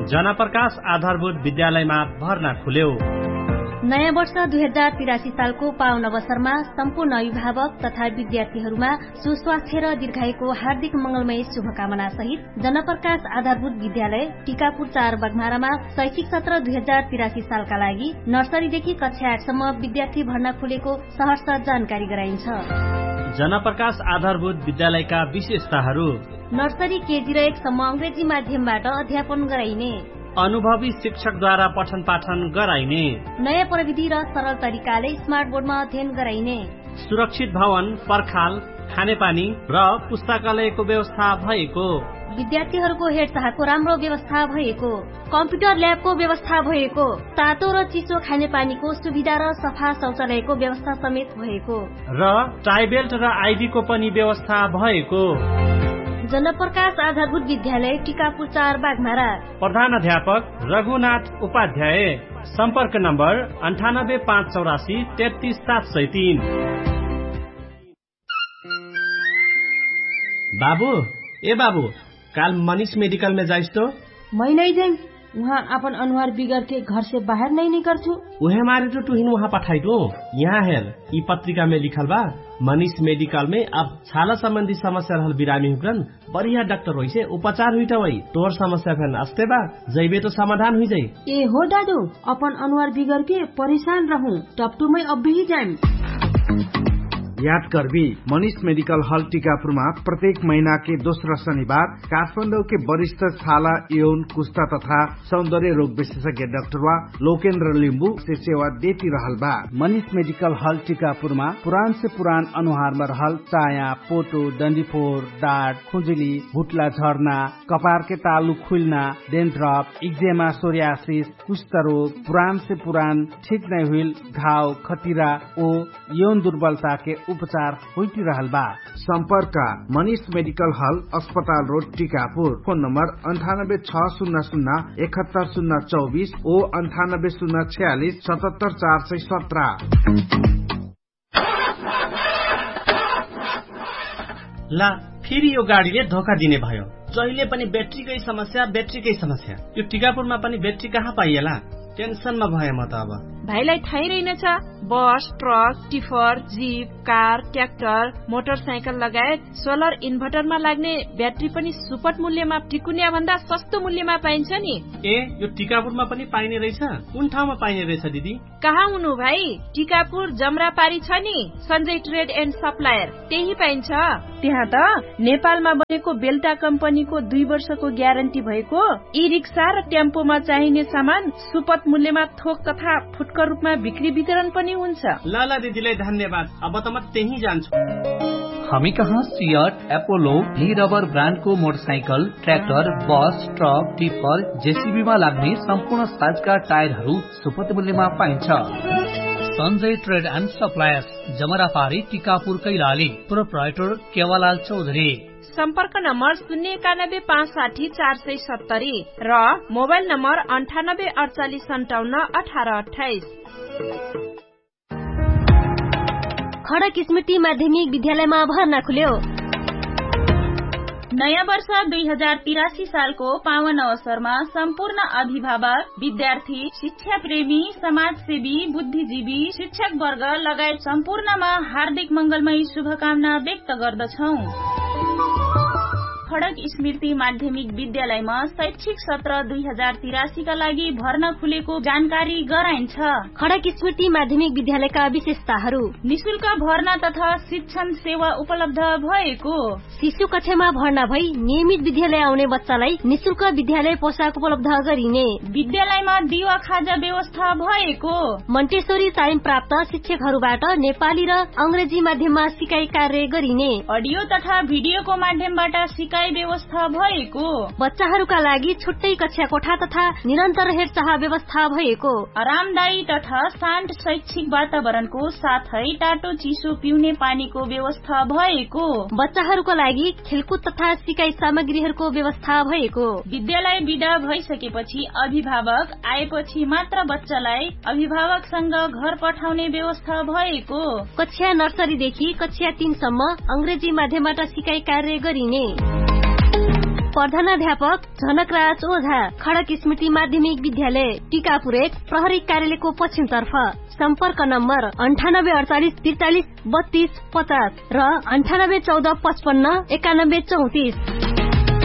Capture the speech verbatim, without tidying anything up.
जनप्रकाश आधारभूत विद्यालयमा भर्ना खुल्यो। नयाँ वर्ष दुई हजार तिरासी सालको पावन अवसरमा सम्पूर्ण अभिभावक तथा विद्यार्थीहरूमा सुस्वास्थ्य र दीर्घायुको हार्दिक मंगलमय शुभकामना सहित जनप्रकाश आधारभूत विद्यालय टिकापुर चार बाघमारामा शैक्षिक सत्र दुई हजार तिरासी सालका लागि नर्सरीदेखि कक्षा आठसम्म विद्यार्थी भर्ना खुलेको सहर्ष जानकारी गराइन्छ। जनप्रकाश आधारभूत विद्यालयका विशेषताहरू: नर्सरी केजी र एकसम्म अंग्रेजी माध्यमबाट अध्यापन गराइने, अनुभवी शिक्षकद्वारा पठन पाठन गराइने, नयाँ प्रविधि र सरल तरिकाले स्मार्ट बोर्डमा अध्ययन गराइने, सुरक्षित भवन, पर्खाल, खानेपानी र पुस्तकालयको व्यवस्था भएको, विद्यार्थीहरूको हेरचाहको राम्रो व्यवस्था भएको, कम्प्युटर ल्याबको व्यवस्था भएको, तातो र चिसो खानेपानीको सुविधा र सफा शौचालयको व्यवस्था समेत भएको र टाइबेल्ट र आइडीको पनि व्यवस्था भएको। जनप्रकाश आधारभूत विद्यालय टिकापुर चार बाघमारा। प्रधान अध्यापक रघुनाथ उपाध्याय। सम्पर्क नम्बर अन्ठानब्बे पाँच चौरासी तेत्तीस सात सय तीन। बाबू ए बाबू, काल मनीष मेडिकल में जाइस तो? मैं नहीं जाऊँ, वहाँ अपन अनुहार बिगड़ के घर से बाहर नहीं निकल छू। उहे मारे तो तुहिन वहाँ पठाई दो। यहाँ हेर, ई पत्रिका में लिखल बा, मनीष मेडिकल में अब छाला संबंधी समस्या रहल बिरामी हुकन बढ़िया डॉक्टर होई से उपचार हुई वही तोर समस्या फैन अस्ते बा जैबे तो समाधान हुई जाई। ए हो दादू, अपन अनुहार बिगड़ के परेशान रहूं, टपटू में अब भी जाए। याद करबी, मनीष मेडिकल हॉल टीकापुरमा प्रत्येक महीना के दोस्रो शनिबार काठमाडौँ के वरिष्ठ छाला, यौन, कुष्ठा तथा सौंदर्य रोग विशेषज्ञ डाक्टर वा लोकेन्द्र लिम्बू से सेवा देती रहल बा। मनीष मेडिकल हॉल टीकापुरमा पुरान से पुरान अनुहार में रहल चाया, पोटो, डंडीफोर, डाँट, खुजुली, भुटला झर्ना, कपार के तालु खुलना, डेन्ड्रफ, इक्जेमा, सोरियासिस, कुष्ठ रोग, पुरान से पुरान ठीक नहीं हुई घाव, खतिरा ओ यौन दुर्बलता के उपचार होती रहल बा। संपर्क मनीष मेडिकल हॉल, अस्पताल रोड, टीकापुर। फोन नंबर अंठानब्बे छ शून्य शून्य इकहत्तर शून्य चौबीस ओ अंठानब्बे शून्य छियालीस सतहत्तर चार सय सत्रह। ला फेरि यो गाडीले धोका दिने भयो। जहिले पनि ब्याट्रीकै समस्या ब्याट्रीकै समस्या। यो टिकापुरमा पनि ब्याट्री कहाँ पाइएला? टेन्सनमा भए म त अब। भाइलाई थाहै रहेनछ, बस, truck, tipper, jeep, car, tractor, motorcycle लगायत सोलर इन्भर्टरमा लाग्ने ब्याट्री पनि सुपथ मूल्यमा टिकुनिया भन्दा सस्तो मूल्यमा पाइन्छ नि। ए, यो टिकापुरमा पनि पाइने रहेछ? कुन ठाउँमा पाइने रहेछ दिदी? कहाँ हुनु भाइ, टिकापुर जमरापारी छ नि सञ्जय ट्रेड एन्ड सप्लायर, त्यही पाइन्छ। त्यहाँ त नेपालमा बनेको बेल्टा कम्पनीको दुई वर्षको ग्यारेन्टी भएको ई रिक्सा र टेम्पोमा चाहिने सामान सुपथ मूल्यमा थोक तथा फुटकर रूपमा बिक्री वितरण पनि हुन्छ। ल ल दिदीलाई धन्यवाद, अब त म त्यही जान्छु। हामी कहाँ सियट, एपोलो, भी रबर ब्रान्डको मोटरसाइकल, ट्र्याक्टर, बस, ट्रक, टिपर, जेसीबीमा लाग्ने सम्पूर्ण साइजका टायरहरू सुपथ मूल्यमा पाइन्छ। Sanjay trade and suppliers, जमरापारी, Tikapur, Kailali. Proprietor केवलाल Chaudhary. सम्पर्क नम्बर शून्य एकानब्बे पाँच साठी चार सय सत्तरी र मोबाइल नम्बर अन्ठानब्बे अडचालिस सन्ताउन्न अठार अठाइस। खडक स्मृति माध्यमिक विद्यालयमा भर्ना खुल्यो। नयाँ वर्ष दुई हजार तिरासी सालको पावन अवसरमा सम्पूर्ण अभिभावक, विद्यार्थी, शिक्षा प्रेमी, समाजसेवी, बुद्धिजीवी, शिक्षक वर्ग लगायत सम्पूर्णमा हार्दिक मंगलमय शुभकामना व्यक्त गर्दछौ। खडक स्मृति माध्यमिक विद्यालयमा शैक्षिक सत्र दुई हजार तिरासी का लागि भर्ना खुलेको जानकारी गराइन्छ। खडक स्मृति माध्यमिक विद्यालयका विशेषताहरू: निशुल्क भर्ना तथा शिक्षण सेवा उपलब्ध भएको, शिशु कक्षामा भर्ना भई नियमित विद्यालय आउने बच्चालाई निशुल्क विद्यालय पोसाक उपलब्ध गरिने, विद्यालयमा दिवा खाजा व्यवस्था भएको, मन्टेश्वरी तालिम प्राप्त शिक्षकहरूबाट नेपाली र अंग्रेजी माध्यममा सिकाइ कार्य गरिने, अडियो तथा भिडियोको माध्यमबाट सिकाइ व्यवस्था भएको, बच्चाहरूका लागि छुट्टै कक्षा कोठा तथा निरन्तर हेरचाह व्यवस्था भएको, आरामदायी तथा शान्त शैक्षिक वातावरणको साथै तातो चिसो पिउने पानीको व्यवस्था भएको, बच्चाहरूका लागि खेलकुद तथा सिकाइ सामग्रीहरूको व्यवस्था भएको, विद्यालय बिदा भइसकेपछि अभिभावक आएपछि मात्र बच्चालाई अभिभावकसँग घर पठाउने व्यवस्था भएको, कक्षा नर्सरीदेखि कक्षा तीन सम्म अंग्रेजी माध्यमबाट सिकाइ कार्य गरिने। प्रधानाध्यापक झनकराज ओझा, खडक स्मृति माध्यमिक विद्यालय टिकापुर एक, प्रहरी कार्यालयको पश्चिमतर्फ। सम्पर्क नम्बर अन्ठानब्बे अडचालिस त्रिचालिस बत्तीस पचास र अन्ठानब्बे चौध पचपन्न एकानब्बे चौतिस।